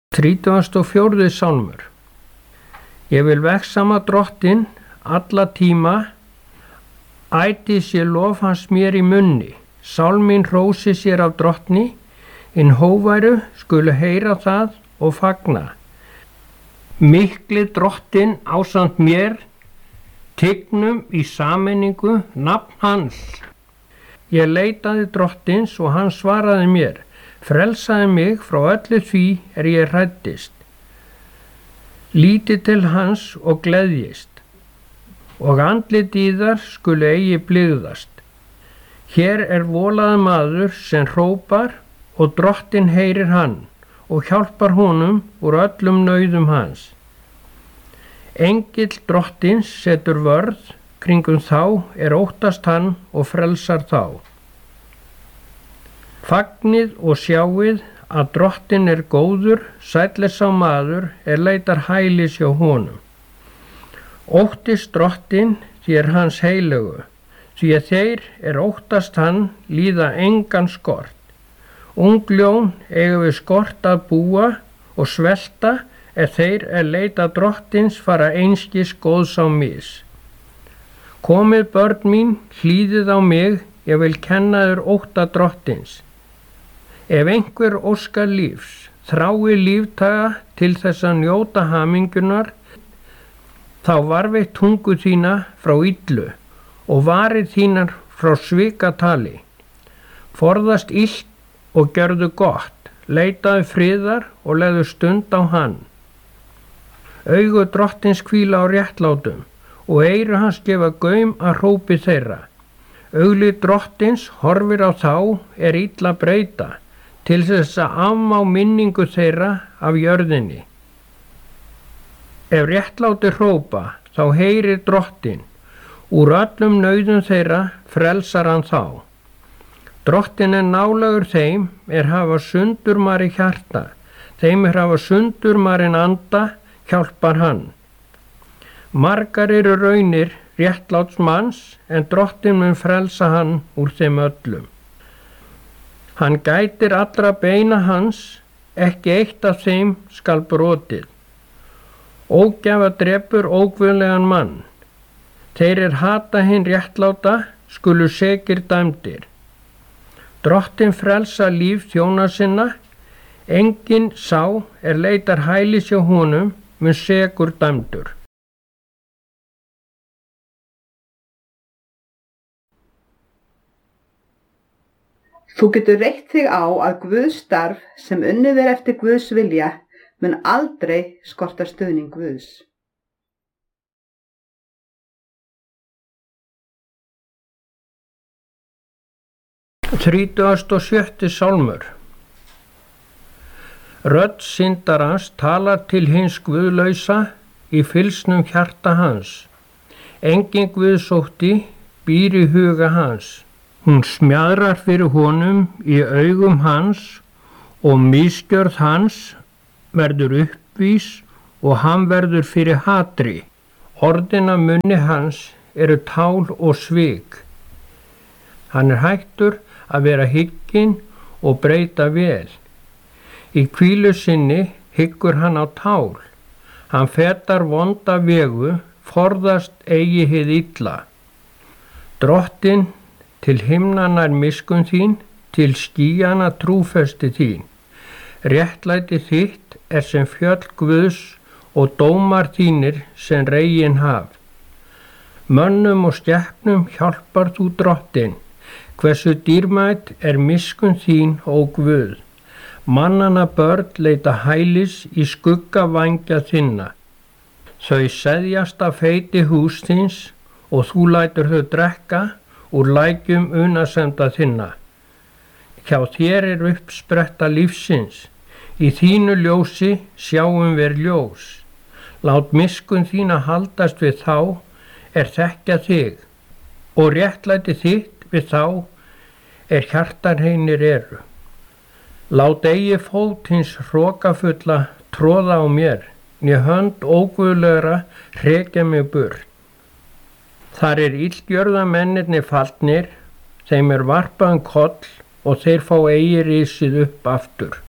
34. sálmur. Ég vil vegsama Drottinn alla tíma, ætíð sé lof hans mér í munni. Sál mín hrósi sér af Drottni, hinn hóværu skulu heyra það og fagna. Mikli Drottinn ásamt mér, tignum í sameiningu nafn hans. Ég leitaði Drottins og hann svaraði mér, frelsaði mig frá öllu því ég hræddist. Líti til hans og gleðjist, og andlit yðar skulu eigi blygðast. Hér volaði maður sem hrópar og Drottinn heyrir hann og hjálpar honum úr öllum nauðum hans. Engill Drottins setur vörð kringum þá óttast hann og frelsar þá. Fagnið og sjáið að Drottinn góður, sæll sá maður leitar hælis hjá honum. Óttist Drottinn því hans heilögu, því að þeir óttast hann líða engan skort. Ungljón eiga við skort að búa og svelta þeir leita Drottins fara einskis góðs á mis. Komið börn mín, hlýðið á mig, ég vil kenna þér ótta Drottins. Ef einhver óskar lífs, þrái lífdaga til þess að njóta hamingjunar, þá varveitt tungu þína frá illu og varir þínar frá svikatali. Forðast illt og gjörðu gott, leitaðu friðar og legðu stund á hann. Augu Drottins hvíla á réttlátum og eyru hans gefa gaum að hrópi þeirra. Auglið Drottins horfir á þá illa breyta, til þess að afmá minningu þeirra af jörðinni. Ef réttlátir hrópa, þá heyrir Drottinn, úr öllum nauðum þeirra frelsar hann þá. Drottinn nálægur þeim hafa sundurmari hjarta, þeim hafa sundurmarin anda, hjálpar hann. Margar raunir réttláts manns, en Drottinn mun frelsa hann úr þeim öllum. Hann gætir allra beina hans, ekki eitt af þeim skal brotið. Ógæfa drepur óguðlegan mann. Þeir hata hinn réttláta, skulu sekir dæmdir. Drottinn frelsa líf þjóna sinna, enginn sá leitar hælis hjá honum, mun sekur dæmdur. Þú getur reitt þig á að Guðs starf sem unnið eftir Guðs vilja mun aldrei skorta stuðning Guðs. Þrítugasti og sjötti sálmur. Rödd syndarans talar til hins guðlausa í fylsnum hjarta hans. Engin guðsótti býr í huga hans. Hún smjaðrar fyrir honum í augum hans og misgjörð hans verður uppvís og hann verður fyrir hatri. Orðin af munni hans tál og svik. Hann hættur að vera hygginn og breyta vel. Í hvílu sinni hyggur hann á tál. Hann fetar vonda vegu, forðast eigi hið illa. Drottinn til himnanna miskunn þín, til skýjana trúfesti þín. Réttlæti þitt sem fjöll Guðs og dómar þínir sem regin haf. Mönnum og skepnum hjálpar þú Drottinn, hversu dýrmæt miskunn þín, ó Guð. Mannanna börn leita hælis í skugga vængja þinna. Þau seðjast af feiti hús þíns og þú lætur þau drekka úr lækjum unasemda þinna. Hjá þér uppspretta lífsins, í þínu ljósi sjáum við ljós. Lát miskunn þína haldast við þá þekkja þig, og réttlæti þitt við þá hjartarheinir eru. Lát eigi fót hins hrokafulla tróða á mér, né hönd óguðlegra hrekja mig burt. Þar illgjörða mennirnir fallnir, þeim varpað koll og þeir fá eigi risið upp aftur.